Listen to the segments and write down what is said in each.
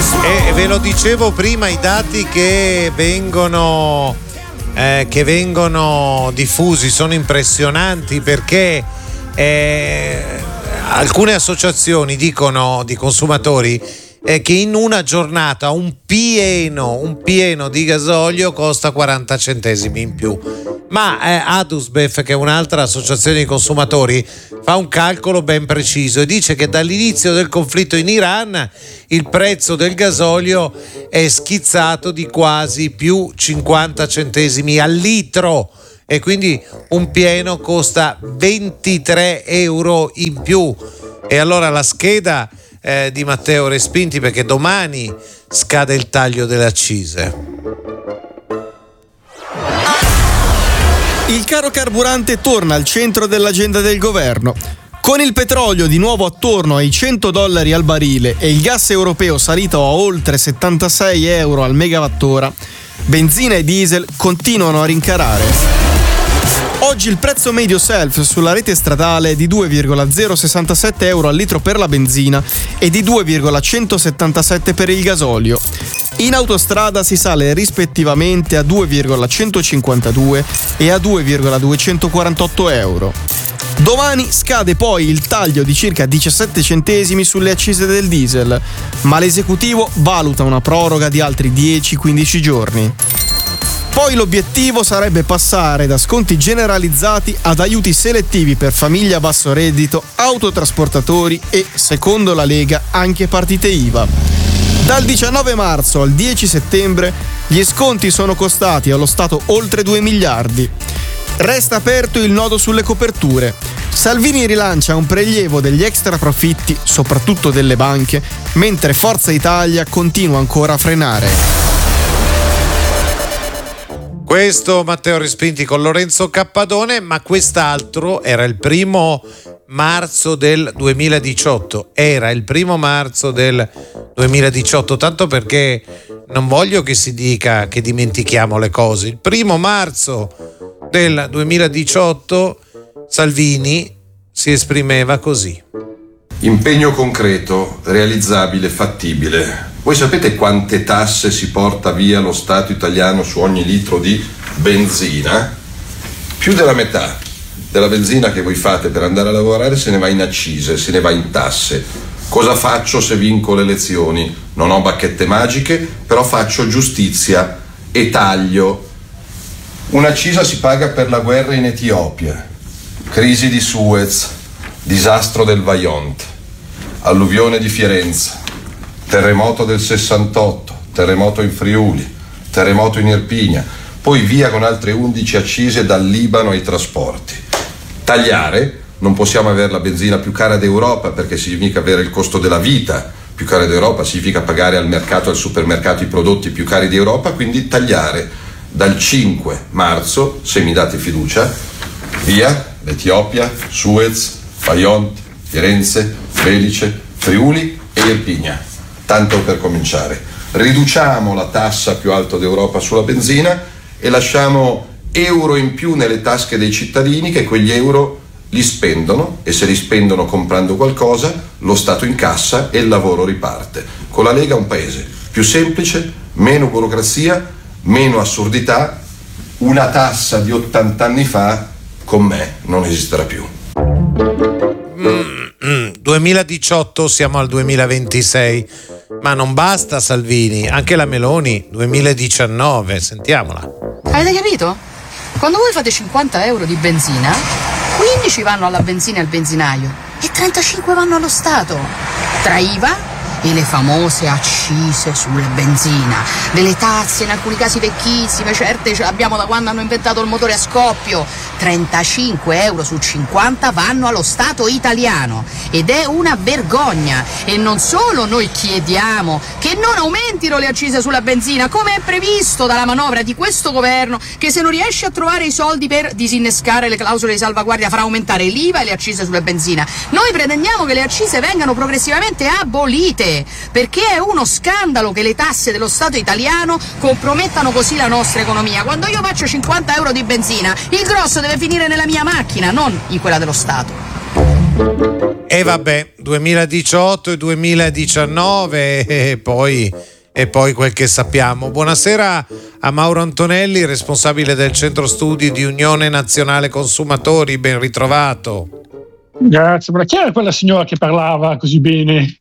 E ve lo dicevo prima, i dati che vengono diffusi sono impressionanti, perché alcune associazioni dicono, di consumatori, che in una giornata un pieno di gasolio costa 40 centesimi in più. Ma Adusbef, che è un'altra associazione di consumatori, fa un calcolo ben preciso e dice che dall'inizio del conflitto in Iran il prezzo del gasolio è schizzato di quasi più 50 centesimi al litro, e quindi un pieno costa 23 euro in più. E allora la scheda di Matteo Respinti, perché domani scade il taglio delle accise. Il caro carburante torna al centro dell'agenda del governo. Con il petrolio di nuovo attorno ai $100 al barile e il gas europeo salito a oltre 76 euro al megawattora, benzina e diesel continuano a rincarare. Oggi il prezzo medio self sulla rete stradale è di 2,067 euro al litro per la benzina e di 2,177 per il gasolio. In autostrada si sale rispettivamente a 2,152 e a 2,248 euro. Domani scade poi il taglio di circa 17 centesimi sulle accise del diesel, ma l'esecutivo valuta una proroga di altri 10-15 giorni. Poi l'obiettivo sarebbe passare da sconti generalizzati ad aiuti selettivi per famiglie a basso reddito, autotrasportatori e, secondo la Lega, anche partite IVA. Dal 19 marzo al 10 settembre gli sconti sono costati allo Stato oltre 2 miliardi. Resta aperto il nodo sulle coperture. Salvini rilancia un prelievo degli extra profitti, soprattutto delle banche, mentre Forza Italia continua ancora a frenare. Questo Matteo Respinti con Lorenzo Cappadone, ma quest'altro era il 1 marzo del 2018. Era il 1 marzo del 2018, tanto perché non voglio che si dica che dimentichiamo le cose. Il 1 marzo del 2018 Salvini si esprimeva così. Impegno concreto, realizzabile, fattibile. Voi sapete quante tasse si porta via lo Stato italiano su ogni litro di benzina? Più della metà della benzina che voi fate per andare a lavorare se ne va in accise, se ne va in tasse. Cosa faccio se vinco le elezioni? Non ho bacchette magiche, però faccio giustizia e taglio. Un'accisa si paga per la guerra in Etiopia, crisi di Suez, disastro del Vajont, alluvione di Firenze, terremoto del 68, terremoto in Friuli, terremoto in Irpinia, poi via con altre 11 accise dal Libano ai trasporti. Tagliare, non possiamo avere la benzina più cara d'Europa perché significa avere il costo della vita più caro d'Europa, significa pagare al mercato, al supermercato i prodotti più cari d'Europa, quindi tagliare dal 5 marzo, se mi date fiducia, via l'Etiopia, Suez, Vajont, Firenze, Felice, Friuli e Irpinia. Tanto per cominciare. Riduciamo la tassa più alta d'Europa sulla benzina e lasciamo euro in più nelle tasche dei cittadini, che quegli euro li spendono, e se li spendono comprando qualcosa lo Stato incassa e il lavoro riparte. Con la Lega un paese più semplice, meno burocrazia, meno assurdità. Una tassa di 80 anni fa con me non esisterà più. 2018, siamo al 2026, ma non basta Salvini, anche la Meloni 2019, sentiamola. Avete capito? Quando voi fate 50 euro di benzina, 15 vanno alla benzina e al benzinaio e 35 vanno allo Stato, tra IVA e le famose accise sulla benzina, delle tasse in alcuni casi vecchissime, certe ce l'abbiamo da quando hanno inventato il motore a scoppio. 35 euro su 50 vanno allo Stato italiano ed è una vergogna. E non solo, noi chiediamo che non aumentino le accise sulla benzina come è previsto dalla manovra di questo governo, che se non riesce a trovare i soldi per disinnescare le clausole di salvaguardia farà aumentare l'IVA e le accise sulla benzina. Noi pretendiamo che le accise vengano progressivamente abolite, perché è uno scandalo che le tasse dello Stato italiano compromettano così la nostra economia. Quando io faccio 50 euro di benzina, il grosso deve finire nella mia macchina, non in quella dello Stato. E vabbè, 2018 e 2019 e poi quel che sappiamo. Buonasera a Mauro Antonelli, responsabile del centro studi di Unione Nazionale Consumatori, ben ritrovato. Grazie, ma chi era quella signora che parlava così bene?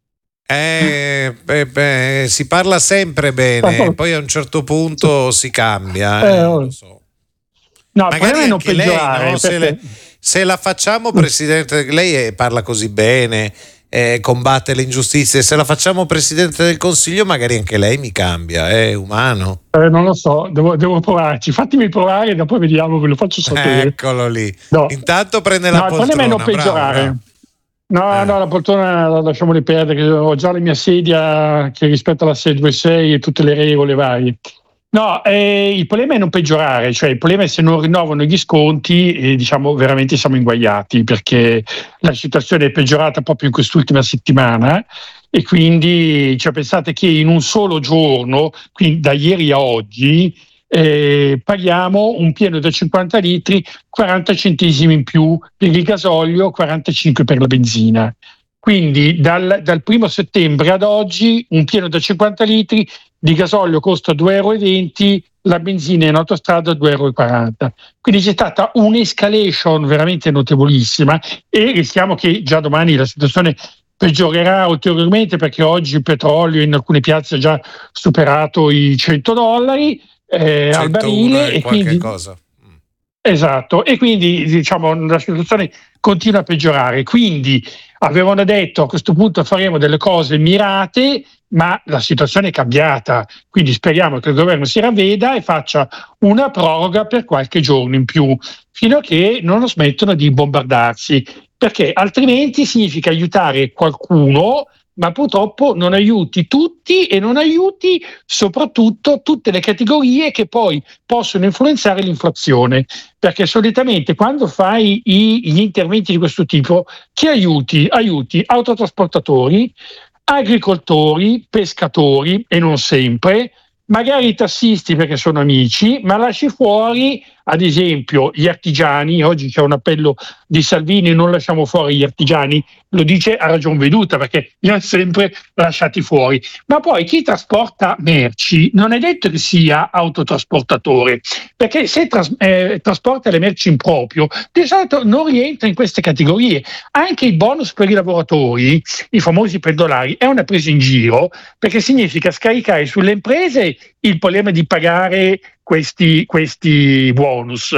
Si parla sempre bene, poi a un certo punto si cambia. Non lo so. No, magari non anche lei, no? perché... se la facciamo presidente, lei parla così bene, combatte le ingiustizie, se la facciamo presidente del Consiglio magari anche lei mi cambia, è umano. Non lo so, devo provarci, fatemi provare e dopo vediamo, ve lo faccio sapere. Eccolo lì. No. Intanto prende la poltrona. Il problema è non peggiorare. No, la poltrona lasciamoli perdere, ho già la mia sedia che rispetta la 626 e tutte le regole varie. No, il problema è non peggiorare, cioè il problema è se non rinnovano gli sconti, diciamo veramente siamo inguaiati, perché la situazione è peggiorata proprio in quest'ultima settimana e quindi pensate che in un solo giorno, quindi da ieri a oggi, paghiamo un pieno da 50 litri 40 centesimi in più per il gasolio, 45 per la benzina. Quindi dal 1 settembre ad oggi un pieno da 50 litri di gasolio costa 2,20 €, la benzina in autostrada 2,40 €. Quindi c'è stata un'escalation veramente notevolissima e rischiamo che già domani la situazione peggiorerà ulteriormente, perché oggi il petrolio in alcune piazze ha già superato i $100 al barile e quindi cosa. Esatto, e quindi diciamo la situazione continua a peggiorare. Quindi avevano detto a questo punto faremo delle cose mirate, ma la situazione è cambiata, quindi speriamo che il governo si ravveda e faccia una proroga per qualche giorno in più, fino a che non smettono di bombardarsi, perché altrimenti significa aiutare qualcuno, ma purtroppo non aiuti tutti e non aiuti soprattutto tutte le categorie che poi possono influenzare l'inflazione, perché solitamente quando fai gli interventi di questo tipo, chi aiuti? Aiuti autotrasportatori, agricoltori, pescatori e non sempre, magari i tassisti perché sono amici, ma lasci fuori ad esempio gli artigiani. Oggi c'è un appello di Salvini, non lasciamo fuori gli artigiani, lo dice a ragion veduta perché li hanno sempre lasciati fuori. Ma poi chi trasporta merci non è detto che sia autotrasportatore, perché se trasporta le merci in proprio, di solito non rientra in queste categorie. Anche il bonus per i lavoratori, i famosi pendolari, è una presa in giro, perché significa scaricare sulle imprese il problema di pagare questi bonus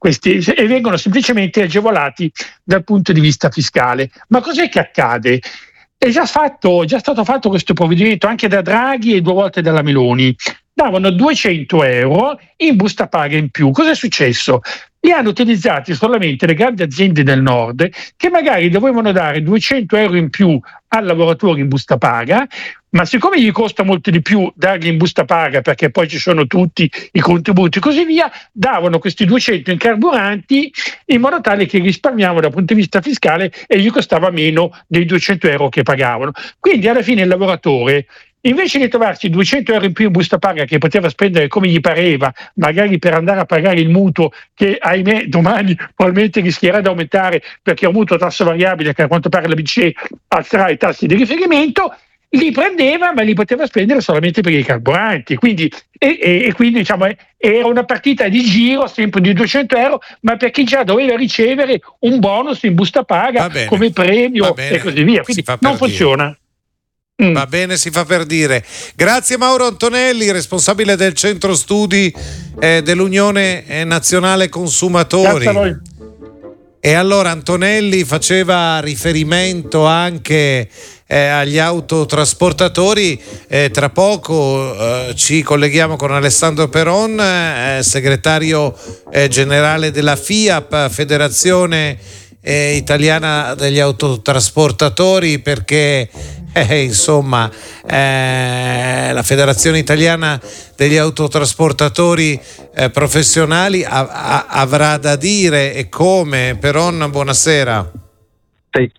e vengono semplicemente agevolati dal punto di vista fiscale. Ma cos'è che accade? È già stato fatto questo provvedimento anche da Draghi e 2 volte dalla Meloni. Davano 200 € in busta paga in più. Cosa è successo? Li hanno utilizzati solamente le grandi aziende del nord, che magari dovevano dare 200 € in più al lavoratore in busta paga, ma siccome gli costa molto di più dargli in busta paga, perché poi ci sono tutti i contributi e così via, davano questi 200 in carburanti in modo tale che risparmiavano dal punto di vista fiscale e gli costava meno dei 200 € che pagavano. Quindi alla fine il lavoratore, invece di trovarsi 200 € in più in busta paga che poteva spendere come gli pareva, magari per andare a pagare il mutuo che ahimè domani probabilmente rischierà di aumentare perché è un mutuo a tasso variabile che a quanto pare la BCE alzerà i tassi di riferimento, li prendeva ma li poteva spendere solamente per i carburanti. Quindi diciamo era una partita di giro sempre di 200 €, ma per chi già doveva ricevere un bonus in busta paga come premio e così via. Quindi non funziona. Va bene, si fa per dire. Grazie Mauro Antonelli, responsabile del centro studi dell'Unione Nazionale Consumatori. Grazie a voi. E allora Antonelli faceva riferimento anche agli autotrasportatori. Tra poco ci colleghiamo con Alessandro Peron, segretario generale della FIAP, Federazione Italiana degli Autotrasportatori, perché insomma la Federazione Italiana degli Autotrasportatori professionali avrà da dire e come. Peron, buonasera. Sì.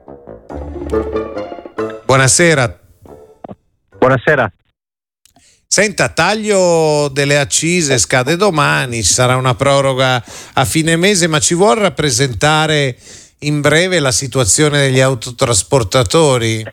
Buonasera. Buonasera. Senta, taglio delle accise scade domani, ci sarà una proroga a fine mese, ma ci vuol rappresentare in breve la situazione degli autotrasportatori?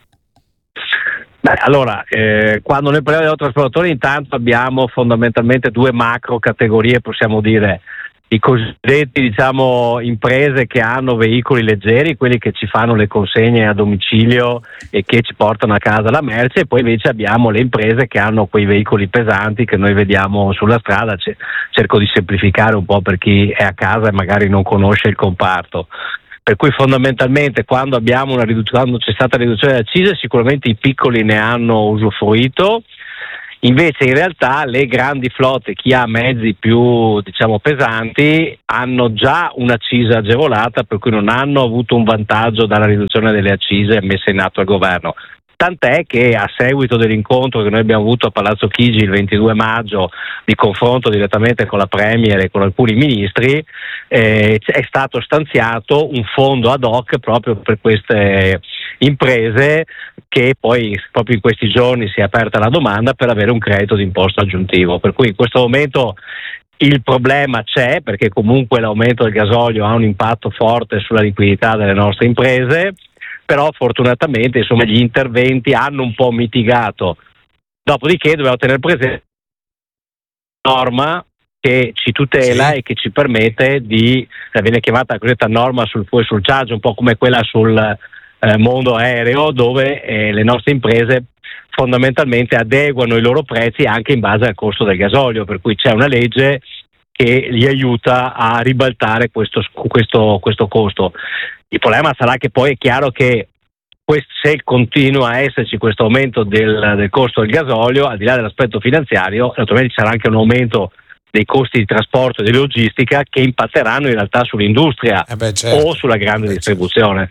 Beh, allora, quando noi parliamo di autotrasportatori, intanto abbiamo fondamentalmente due macro categorie, possiamo dire. I cosiddetti, imprese che hanno veicoli leggeri, quelli che ci fanno le consegne a domicilio e che ci portano a casa la merce, e poi invece abbiamo le imprese che hanno quei veicoli pesanti che noi vediamo sulla strada. Cerco di semplificare un po' per chi è a casa e magari non conosce il comparto. Per cui fondamentalmente quando c'è stata la riduzione delle accise, sicuramente i piccoli ne hanno usufruito. Invece in realtà le grandi flotte, chi ha mezzi più pesanti, hanno già un'accisa agevolata, per cui non hanno avuto un vantaggio dalla riduzione delle accise messe in atto al governo. Tant'è che a seguito dell'incontro che noi abbiamo avuto a Palazzo Chigi il 22 maggio, di confronto direttamente con la Premier e con alcuni ministri, è stato stanziato un fondo ad hoc proprio per queste imprese, che poi proprio in questi giorni si è aperta la domanda per avere un credito d'imposta aggiuntivo. Per cui in questo momento il problema c'è, perché comunque l'aumento del gasolio ha un impatto forte sulla liquidità delle nostre imprese, però fortunatamente gli interventi hanno un po' mitigato. Dopodiché dobbiamo tenere presente una norma che ci tutela e che ci permette viene chiamata la cosiddetta norma sul fuel surcharge, un po' come quella sul mondo aereo, dove le nostre imprese fondamentalmente adeguano i loro prezzi anche in base al costo del gasolio, per cui c'è una legge che li aiuta a ribaltare questo costo. Il problema sarà che poi è chiaro che se continua a esserci questo aumento del costo del gasolio, al di là dell'aspetto finanziario, naturalmente ci sarà anche un aumento dei costi di trasporto e di logistica che impatteranno in realtà sull'industria o sulla grande distribuzione.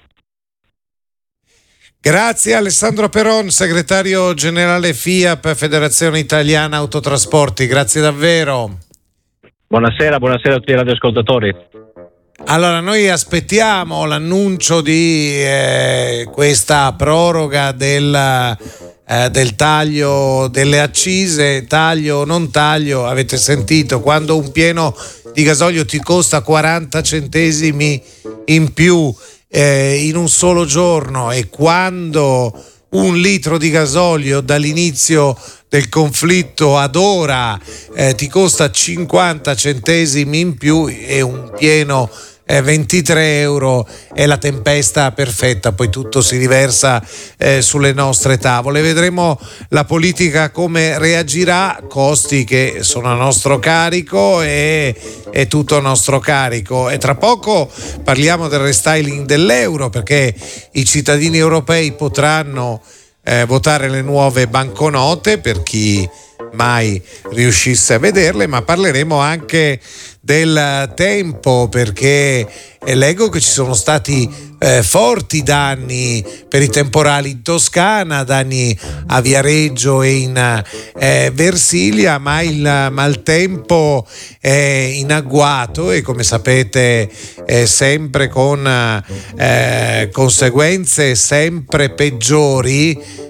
Grazie Alessandro Peron, segretario generale FIAP, Federazione Italiana Autotrasporti, grazie davvero. Buonasera a tutti i radioascoltatori. Allora, noi aspettiamo l'annuncio di questa proroga del taglio delle accise, taglio o non taglio. Avete sentito, quando un pieno di gasolio ti costa 40 centesimi in più in un solo giorno, e quando un litro di gasolio dall'inizio del conflitto ad ora ti costa 50 centesimi in più, e un pieno 23 euro, è la tempesta perfetta. Poi tutto si riversa sulle nostre tavole. Vedremo la politica come reagirà, costi che sono a nostro carico e tutto a nostro carico. E tra poco parliamo del restyling dell'euro, perché i cittadini europei potranno votare le nuove banconote, per chi mai riuscisse a vederle, ma parleremo anche del tempo, perché leggo che ci sono stati forti danni per i temporali in Toscana, danni a Viareggio e in Versilia, ma il maltempo è in agguato e, come sapete, sempre con conseguenze sempre peggiori.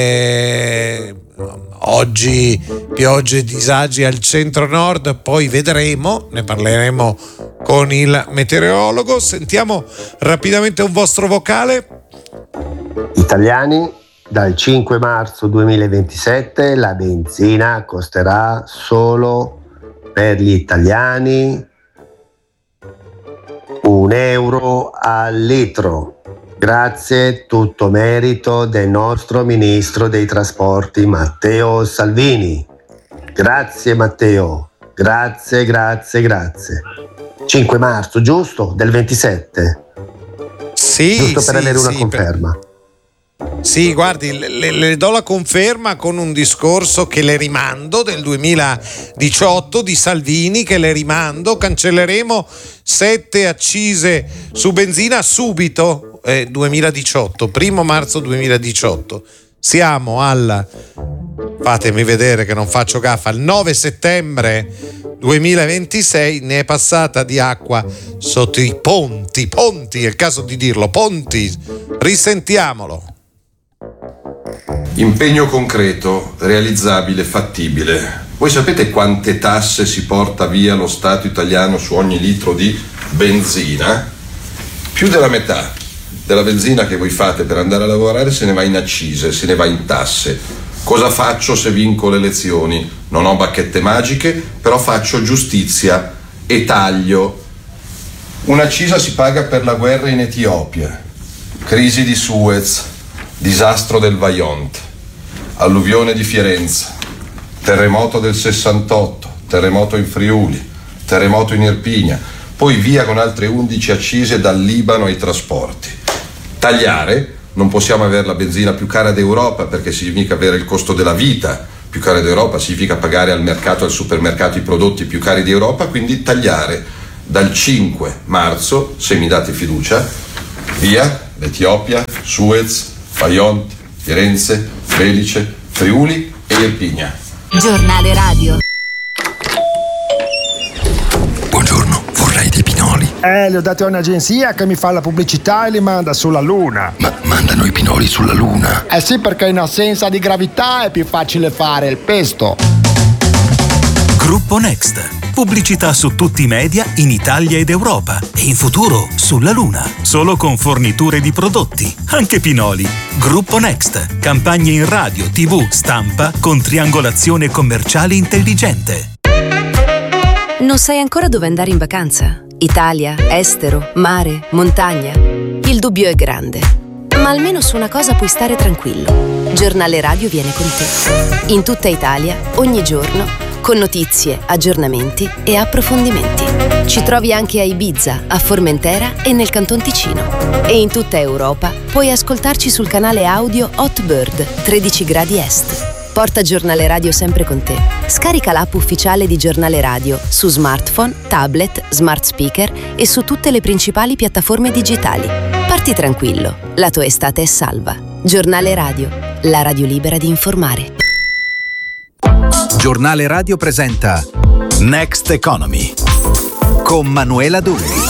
Oggi piogge e disagi al centro-nord, poi vedremo, ne parleremo con il meteorologo. Sentiamo rapidamente un vostro vocale. Italiani, dal 5 marzo 2027 la benzina costerà solo per gli italiani €1 al litro. Grazie, tutto merito del nostro ministro dei trasporti Matteo Salvini. Grazie Matteo, grazie. 5 marzo, giusto? Del 27? Sì, giusto per avere una conferma. Sì, guardi, le do la conferma con un discorso che le rimando del 2018 di Salvini, che le rimando. Cancelleremo 7 accise su benzina subito. 2018, 1 marzo 2018. Siamo fatemi vedere che non faccio gaffa, al 9 settembre 2026, ne è passata di acqua sotto i ponti, è il caso di dirlo, ponti. Risentiamolo. Impegno concreto, realizzabile, fattibile. Voi sapete quante tasse si porta via lo Stato italiano su ogni litro di benzina? Più della metà della benzina che voi fate per andare a lavorare se ne va in accise, se ne va in tasse. Cosa faccio se vinco le elezioni? Non ho bacchette magiche, però faccio giustizia e taglio. Un'accisa si paga per la guerra in Etiopia, crisi di Suez, disastro del Vajont, alluvione di Firenze, terremoto del 68, terremoto in Friuli, terremoto in Irpinia, poi via con altre 11 accise dal Libano ai trasporti. Tagliare, non possiamo avere la benzina più cara d'Europa perché significa avere il costo della vita più caro d'Europa, significa pagare al mercato, al supermercato i prodotti più cari d'Europa, quindi tagliare dal 5 marzo, se mi date fiducia, via l'Etiopia, Suez, Vajont, Firenze, Felice, Friuli e Irpinia. Giornale radio. Buongiorno, vorrei dei pinoli. Li ho dati a un'agenzia che mi fa la pubblicità e li manda sulla Luna. Ma mandano i pinoli sulla Luna? Sì, perché in assenza di gravità è più facile fare il pesto. Gruppo Next. Pubblicità su tutti i media in Italia ed Europa e in futuro sulla Luna. Solo con forniture di prodotti, anche pinoli. Gruppo Next. Campagne in radio, TV, stampa con triangolazione commerciale intelligente. Non sai ancora dove andare in vacanza? Italia, estero, mare, montagna? Il dubbio è grande, ma almeno su una cosa puoi stare tranquillo. Giornale radio viene con te. In tutta Italia, ogni giorno, con notizie, aggiornamenti e approfondimenti. Ci trovi anche a Ibiza, a Formentera e nel Canton Ticino. E in tutta Europa puoi ascoltarci sul canale audio Hotbird 13 gradi est. Porta Giornale Radio sempre con te. Scarica l'app ufficiale di Giornale Radio su smartphone, tablet, smart speaker e su tutte le principali piattaforme digitali. Parti tranquillo, la tua estate è salva. Giornale Radio, la radio libera di informare. Giornale Radio presenta Next Economy con Manuela Dulli.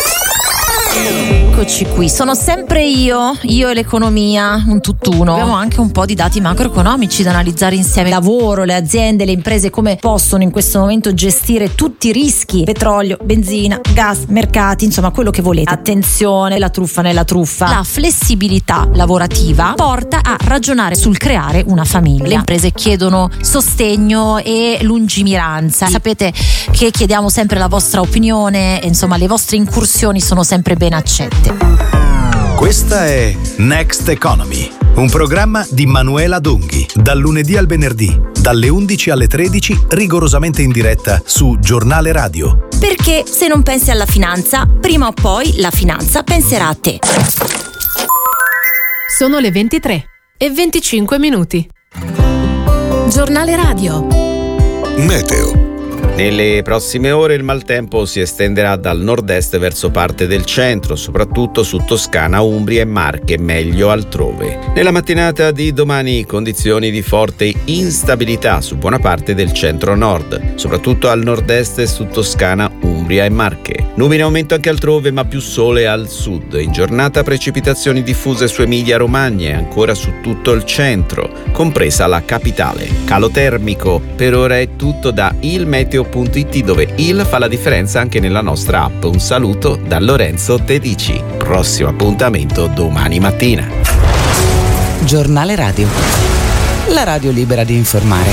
Eccoci qui, sono sempre io e l'economia, un tutt'uno. Abbiamo anche un po' di dati macroeconomici da analizzare insieme. Lavoro, le aziende, le imprese come possono in questo momento gestire tutti i rischi: petrolio, benzina, gas, mercati, insomma quello che volete. Attenzione, la truffa nella truffa. La flessibilità lavorativa porta a ragionare sul creare una famiglia. Le imprese chiedono sostegno e lungimiranza. Sapete che chiediamo sempre la vostra opinione, insomma le vostre incursioni sono sempre ben accette. Questa è Next Economy, un programma di Manuela Dunghi, dal lunedì al venerdì, dalle 11 alle 13, rigorosamente in diretta su Giornale Radio. Perché se non pensi alla finanza, prima o poi la finanza penserà a te. Sono le 23:25. Giornale Radio. Meteo. Nelle prossime ore il maltempo si estenderà dal nord-est verso parte del centro, soprattutto su Toscana, Umbria e Marche, meglio altrove. Nella mattinata di domani condizioni di forte instabilità su buona parte del centro-nord, soprattutto al nord-est e su Toscana, Umbria e Marche. Nubi in aumento anche altrove, ma più sole al sud. In giornata precipitazioni diffuse su Emilia-Romagna e ancora su tutto il centro, compresa la capitale. Calo termico. Per ora è tutto da ilmeteo.it, dove il fa la differenza anche nella nostra app. Un saluto da Lorenzo Tedici. Prossimo appuntamento domani mattina. Giornale Radio, la radio libera di informare.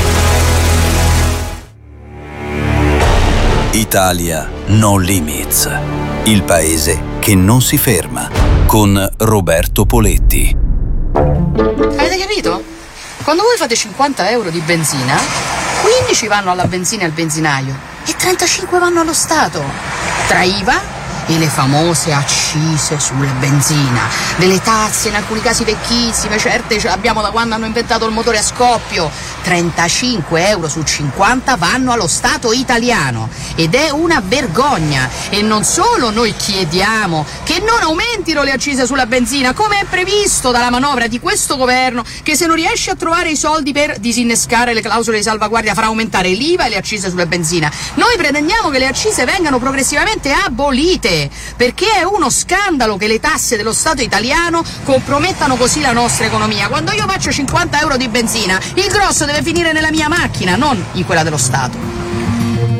Italia No Limits, il paese che non si ferma, con Roberto Poletti. Avete capito? Quando voi fate 50 euro di benzina, 15 vanno alla benzina e al benzinaio e 35 vanno allo Stato. Tra IVA e le famose accise sulla benzina, delle tasse in alcuni casi vecchissime, certe ce l'abbiamo da quando hanno inventato il motore a scoppio. 35 euro su 50 vanno allo Stato italiano ed è una vergogna. E non solo, noi chiediamo che non aumentino le accise sulla benzina come è previsto dalla manovra di questo governo, che se non riesce a trovare i soldi per disinnescare le clausole di salvaguardia farà aumentare l'IVA e le accise sulla benzina. Noi pretendiamo che le accise vengano progressivamente abolite, perché è uno scandalo che le tasse dello Stato italiano compromettano così la nostra economia. Quando io faccio 50 euro di benzina, il grosso deve finire nella mia macchina, non in quella dello Stato.